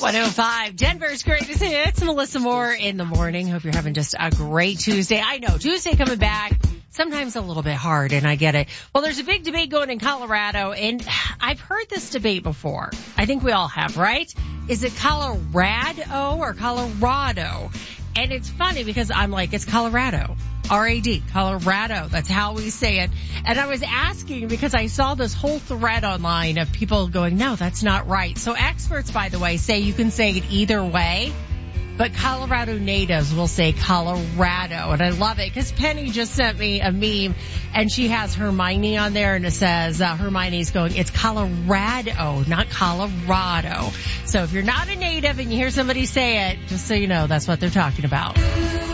105, Denver's greatest hits. Melissa Moore in the morning. Hope you're having just a great Tuesday. I know, Tuesday coming back, sometimes a little bit hard, and I get it. Well, there's a big debate going in Colorado, and I've heard this debate before. I think we all have, right? Is it Colorado or Colorado? And it's funny because I'm like, it's Colorado. R-A-D, Colorado. That's how we say it. And I was asking because I saw this whole thread online of people going, no, that's not right. So experts, by the way, say you can say it either way. But Colorado natives will say Colorado. And I love it because Penny just sent me a meme and she has Hermione on there and it says, Hermione's going, it's Colorado, not Colorado. So if you're not a native and you hear somebody say it, just so you know, that's what they're talking about.